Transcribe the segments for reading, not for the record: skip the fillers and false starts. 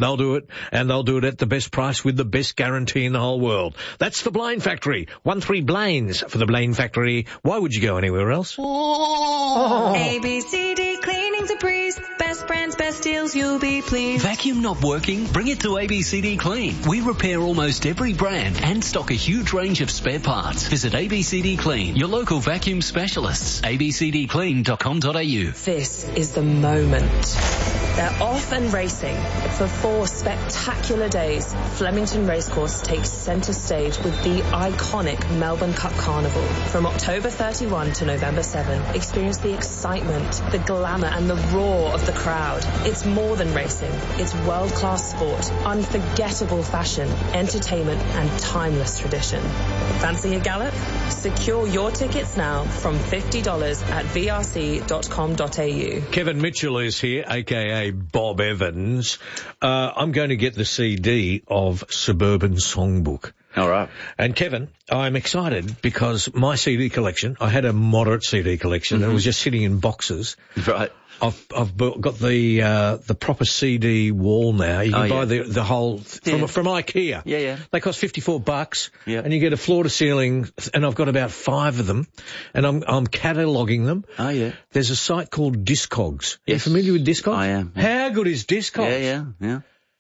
they'll do it, and they'll do it at the best price with the best guarantee in the whole world. That's the Blaine Factory. 13 Blaines for the Blaine Factory. Why would you go anywhere else? ABCD Cleaning Debris. Best brands, best deals, you'll be pleased. Vacuum not working? Bring it to ABCD Clean. We repair almost every brand and stock a huge range of spare parts. Visit ABCD Clean, your local vacuum specialists. abcdclean.com.au. This is the moment. They're off and racing. For 4 spectacular days, Flemington Racecourse takes centre stage with the iconic Melbourne Cup Carnival. From October 31 to November 7, experience the excitement, the glamour and the roar of the crowd. It's more than racing. It's world-class sport, unforgettable fashion, entertainment and timeless tradition. Fancy a gallop? Secure your tickets now from $50 at vrc.com.au. Kevin Mitchell is here, a.k.a. Bob Evans. I'm going to get the CD of Suburban Songbook. All right. And Kevin, I'm excited because my CD collection, I had a moderate CD collection and it was just sitting in boxes. Right. I've got the proper CD wall now. You can buy the whole from IKEA. Yeah, yeah. They cost $54. Yeah. And you get a floor to ceiling, and I've got about 5 of them, and I'm cataloguing them. Oh yeah. There's a site called Discogs. Yes. Are you familiar with Discogs? I am. Yeah. How good is Discogs? Yeah.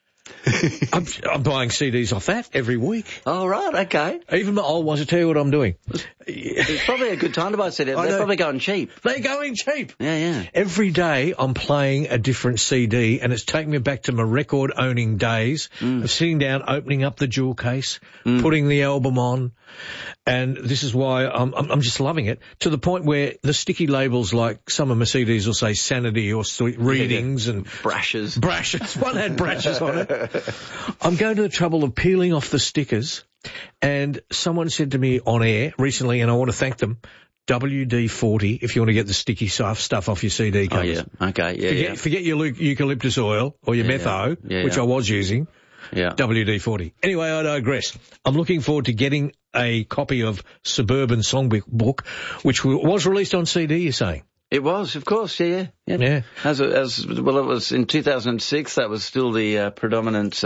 I'm buying CDs off that every week. Oh, right, okay. Even my old ones, I tell you what I'm doing. It's probably a good time to buy a CD. They're probably going cheap. They're going cheap. Yeah. Every day I'm playing a different CD, and it's taking me back to my record-owning days of sitting down, opening up the jewel case, putting the album on, and this is why I'm just loving it, to the point where the sticky labels, like some of my CDs will say Sanity or Readings and Brashes. One had Brashes on it. I'm going to the trouble of peeling off the stickers, and someone said to me on air recently, and I want to thank them, WD-40 if you want to get the sticky stuff off your CD covers. Oh, yeah. Okay, Forget your eucalyptus oil or your metho, which I was using. Yeah. WD-40. Anyway, I digress. I'm looking forward to getting a copy of Suburban Songbook, which was released on CD, you're saying? It was, of course, yeah. As well, it was in 2006. That was still the predominant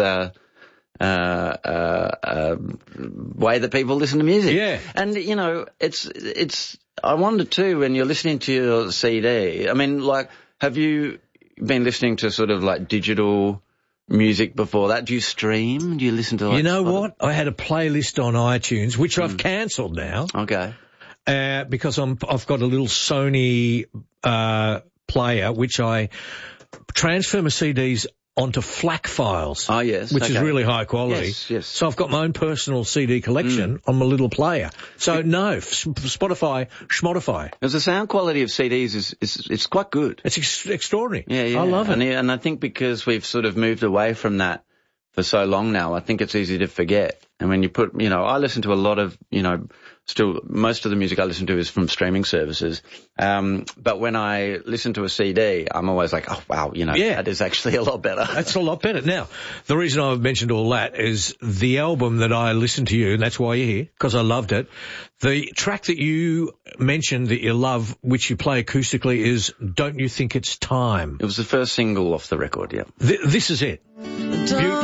way that people listen to music. Yeah. And it's. I wonder too, when you're listening to your CD. I mean, like, have you been listening to sort of like digital music before that? Do you stream? Do you listen to? Like, you know what? I had a playlist on iTunes, which I've cancelled now. Okay. Because I've got a little Sony player which I transfer my CDs onto FLAC files. Oh, yes. Which is really high quality. Yes. So I've got my own personal CD collection on my little player. So no, Spotify, Schmodify. Because the sound quality of CDs is quite good. It's extraordinary. Yeah. I love it. And I think because we've sort of moved away from that for so long now, I think it's easy to forget. And when you put, I listen to a lot of, still most of the music I listen to is from streaming services. But when I listen to a CD, I'm always like, oh, wow, that is actually a lot better. That's a lot better. Now, the reason I've mentioned all that is the album that I listened to you, and that's why you're here, because I loved it. The track that you mentioned that you love, which you play acoustically, is Don't You Think It's Time? It was the first single off the record, yeah. This is it.